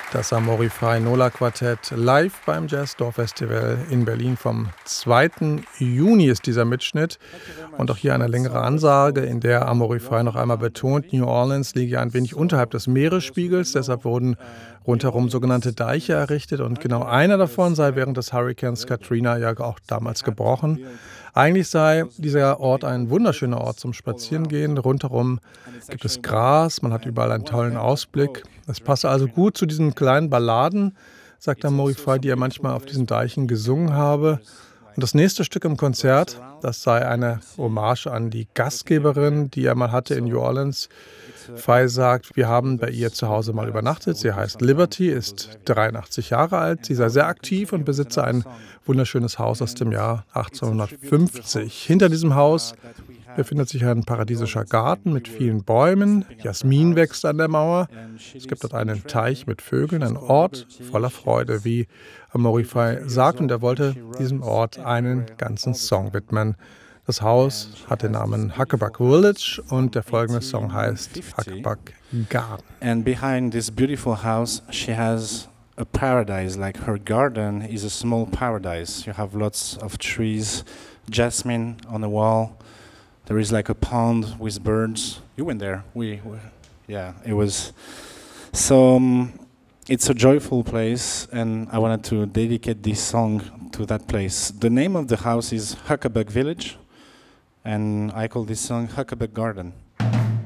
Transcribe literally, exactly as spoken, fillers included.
Das Amorify Nola Quartett live beim Jazzdorf Festival in Berlin vom zweiten Juni ist dieser Mitschnitt. Und auch hier eine längere Ansage, in der Amorify noch einmal betont, New Orleans liege ein wenig unterhalb des Meeresspiegels, deshalb wurden rundherum sogenannte Deiche errichtet und genau einer davon sei während des Hurrikans Katrina ja auch damals gebrochen. Eigentlich sei dieser Ort ein wunderschöner Ort zum Spazierengehen. Rundherum gibt es Gras, man hat überall einen tollen Ausblick. Es passe also gut zu diesen kleinen Balladen, sagt Amorify, die er manchmal auf diesen Deichen gesungen habe. Und das nächste Stück im Konzert, das sei eine Hommage an die Gastgeberin, die er mal hatte in New Orleans. Fay sagt, wir haben bei ihr zu Hause mal übernachtet. Sie heißt Liberty, ist dreiundachtzig Jahre alt. Sie sei sehr aktiv und besitze ein wunderschönes Haus aus dem Jahr achtzehnhundertfünfzig. Hinter diesem Haus befindet sich ein paradiesischer Garten mit vielen Bäumen. Jasmin wächst an der Mauer. Es gibt dort einen Teich mit Vögeln, ein Ort voller Freude, wie Amorify sagt. Und er wollte diesem Ort einen ganzen Song widmen. Das Haus hat den Namen Huckabuck Village und der folgende Song heißt Huckabuck Garden. And behind this beautiful house, she has a paradise. Like her garden is a small paradise. You have lots of trees, jasmine on the wall. There is like a pond with birds. You went there. We, we yeah, it was. So um, it's a joyful place, and I wanted to dedicate this song to that place. The name of the house is Huckabuck Village. And I call this song Huckabuck Garden.